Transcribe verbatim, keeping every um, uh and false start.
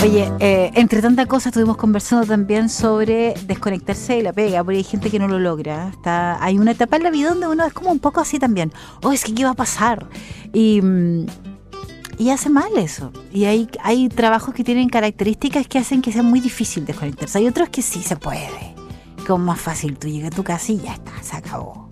Oye, eh, entre tanta cosa estuvimos conversando también sobre desconectarse de la pega, porque hay gente que no lo logra. Está, hay una etapa en la vida donde uno es como un poco así también. Oh, es que ¿qué va a pasar? Y, y hace mal eso. Y hay, hay trabajos que tienen características que hacen que sea muy difícil desconectarse. Hay otros que sí se puede. Como más fácil, tú llegas a tu casa y ya está, se acabó.